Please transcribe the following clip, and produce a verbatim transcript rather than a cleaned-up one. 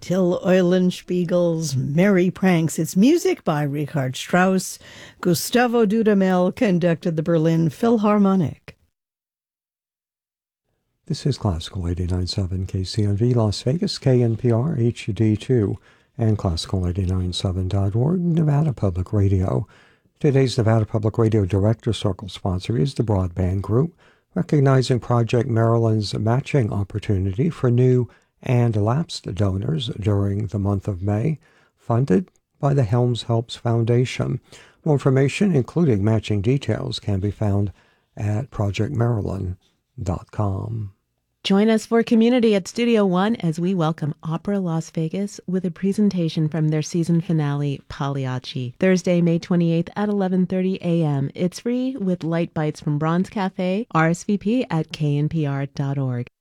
Till Eulenspiegel's Merry Pranks. It's music by Richard Strauss. Gustavo Dudamel conducted the Berlin Philharmonic. This is Classical eighty-nine point seven K C N V Las Vegas, K N P R H D two, and Classical eighty-nine point seven dot org, Nevada Public Radio. Today's Nevada Public Radio Director Circle sponsor is the Broadband Group, recognizing Project Maryland's matching opportunity for new and lapsed donors during the month of May, funded by the Helms Helps Foundation. More information, including matching details, can be found at project maryland dot com. Join us for Community at Studio One as we welcome Opera Las Vegas with a presentation from their season finale, Pagliacci, Thursday, May twenty-eighth at eleven thirty a.m. It's free with light bites from Bronze Cafe. R S V P at k n p r dot org.